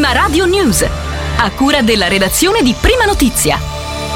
Prima Radio News, a cura della redazione di Prima Notizia.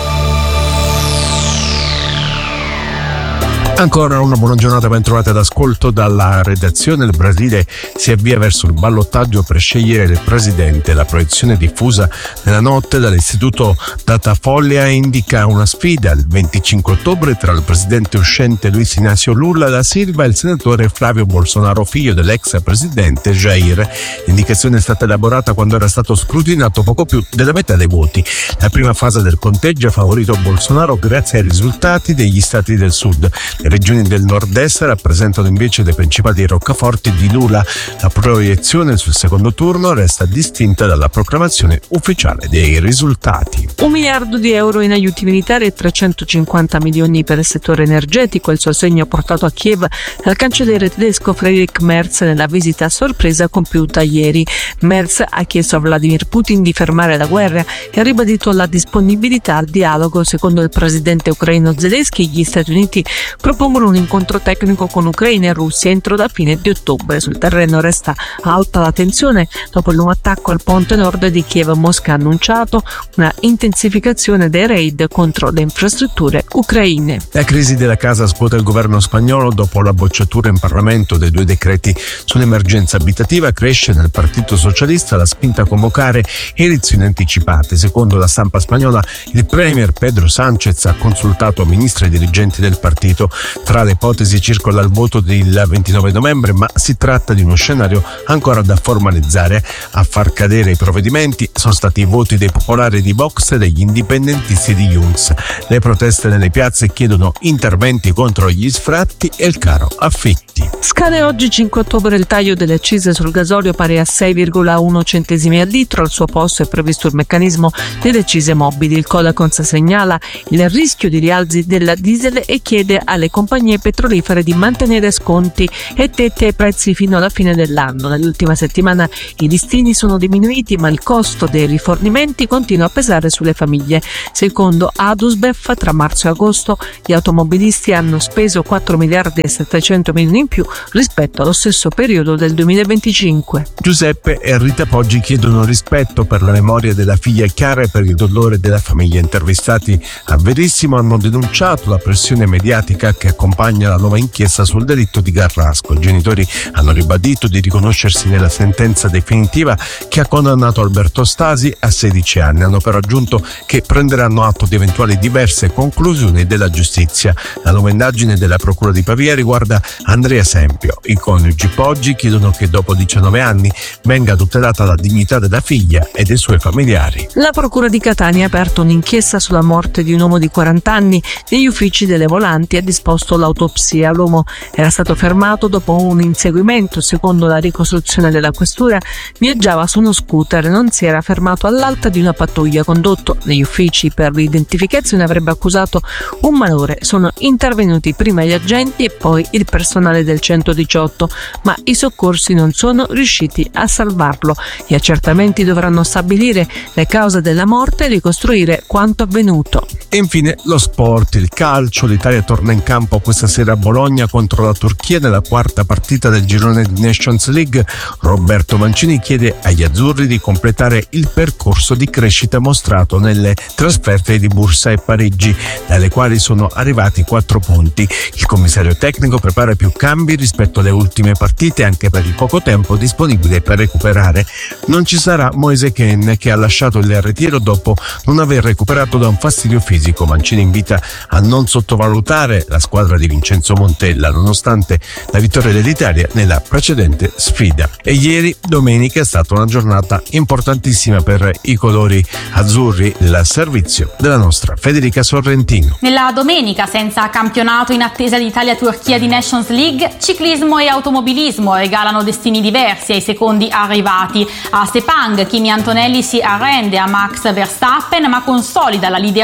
Ancora una buona giornata, ben trovate ad ascolto dalla redazione. Il Brasile si avvia verso il ballottaggio per scegliere il presidente. La proiezione diffusa nella notte dall'istituto Datafolha indica una sfida il 25 ottobre tra il presidente uscente Luiz Inácio Lula da Silva e il senatore Flavio Bolsonaro, figlio dell'ex presidente Jair. L'indicazione è stata elaborata quando era stato scrutinato poco più della metà dei voti. La prima fase del conteggio ha favorito Bolsonaro grazie ai risultati degli stati del sud. Le regioni del nord-est rappresentano invece dei principali roccaforti di Lula. La proiezione sul secondo turno resta distinta dalla proclamazione ufficiale dei risultati. 1 miliardo di euro in aiuti militari e 350 milioni per il settore energetico. Il sostegno portato a Kiev dal cancelliere tedesco Friedrich Merz nella visita a sorpresa compiuta ieri. Merz ha chiesto a Vladimir Putin di fermare la guerra e ha ribadito la disponibilità al dialogo. Secondo il presidente ucraino Zelensky, gli Stati Uniti propongono un incontro tecnico con Ucraina e Russia entro la fine di ottobre. Sul terreno resta alta la tensione dopo il nuovo attacco al ponte nord di Kiev. Mosca ha annunciato una intensificazione dei raid contro le infrastrutture ucraine. La crisi della casa scuote il governo spagnolo dopo la bocciatura in Parlamento dei 2 decreti sull'emergenza abitativa. Cresce nel Partito Socialista la spinta a convocare elezioni anticipate. Secondo la stampa spagnola, il premier Pedro Sánchez ha consultato ministri e dirigenti del partito. Tra le ipotesi circola il voto del 29 novembre, ma si tratta di uno scenario ancora da formalizzare. A far cadere i provvedimenti sono stati i voti dei popolari di Vox e degli indipendentisti di Junts. Le proteste nelle piazze chiedono interventi contro gli sfratti e il caro affitti. Scade oggi 5 ottobre il taglio delle accise sul gasolio pari a 6,1 centesimi al litro. Al suo posto è previsto il meccanismo delle accise mobili. Il Codacons segnala il rischio di rialzi del diesel e chiede alle compagnie petrolifere di mantenere sconti e tette ai prezzi fino alla fine dell'anno. Nell'ultima settimana i listini sono diminuiti, ma il costo dei rifornimenti continua a pesare sulle famiglie. Secondo Adusbef, tra marzo e agosto gli automobilisti hanno speso 4 miliardi e 700 milioni in più rispetto allo stesso periodo del 2025. Giuseppe e Rita Poggi chiedono rispetto per la memoria della figlia Chiara e per il dolore della famiglia. Intervistati a Verissimo hanno denunciato la pressione mediatica che accompagna la nuova inchiesta sul delitto di Garrasco. I genitori hanno ribadito di riconoscersi nella sentenza definitiva che ha condannato Alberto Stasi a 16 anni. Hanno però aggiunto che prenderanno atto di eventuali diverse conclusioni della giustizia. La nuova indagine della Procura di Pavia riguarda Andrea Sempio. I coniugi Poggi chiedono che dopo 19 anni venga tutelata la dignità della figlia e dei suoi familiari. La Procura di Catania ha aperto un'inchiesta sulla morte di un uomo di 40 anni negli uffici delle volanti e ha disposto l'autopsia. L'uomo era stato fermato dopo un inseguimento. Secondo la ricostruzione della questura, viaggiava su uno scooter e non si era fermato all'alta di una pattuglia. Condotto negli uffici per l'identificazione, avrebbe accusato un malore. Sono intervenuti prima gli agenti e poi il personale del 118, ma i soccorsi non sono riusciti a salvarlo. Gli accertamenti dovranno stabilire le cause della morte e ricostruire quanto avvenuto. E infine lo sport, il calcio. L'Italia torna in campo questa sera a Bologna contro la Turchia nella quarta partita del girone di Nations League. Roberto Mancini chiede agli azzurri di completare il percorso di crescita mostrato nelle trasferte di Bursa e Parigi, dalle quali sono arrivati 4 punti. Il commissario tecnico prepara più cambi rispetto alle ultime partite, anche per il poco tempo disponibile per recuperare. Non ci sarà Moise Kean, che ha lasciato il ritiro dopo non aver recuperato da un fastidio fisico. Mancini invita a non sottovalutare la squadra di Vincenzo Montella, nonostante la vittoria dell'Italia nella precedente sfida. E ieri, domenica, è stata una giornata importantissima per i colori azzurri del servizio della nostra Federica Sorrentino. Nella domenica, senza campionato in attesa di Italia-Turchia di Nations League, ciclismo e automobilismo regalano destini diversi ai secondi arrivati. A Sepang, Kimi Antonelli si arrende a Max Verstappen, ma consolida la leadership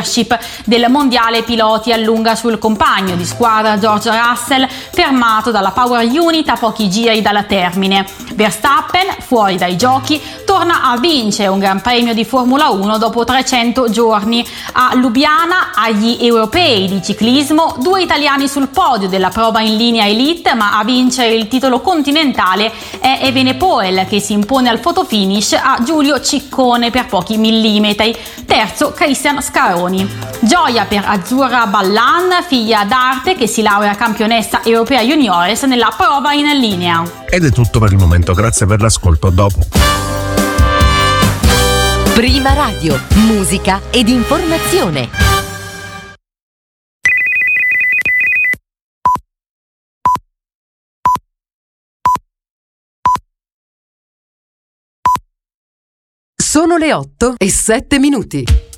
del mondiale piloti allunga sul compagno di squadra George Russell, fermato dalla Power Unit a pochi giri dal termine. Verstappen, fuori dai giochi, torna a vincere un Gran Premio di Formula 1 dopo 300 giorni. A Lubiana, agli europei di ciclismo, 2 italiani sul podio della prova in linea elite, ma a vincere il titolo continentale è Evenepoel, che si impone al fotofinish a Giulio Ciccone per pochi millimetri. Terzo Cristian Scaroni. Gioia per Azzurra Ballan, figlia d'arte che si laurea campionessa europea juniores nella prova in linea. Ed è tutto per il momento, grazie per l'ascolto, a dopo. Prima Radio, musica ed informazione. Sono le 8:07.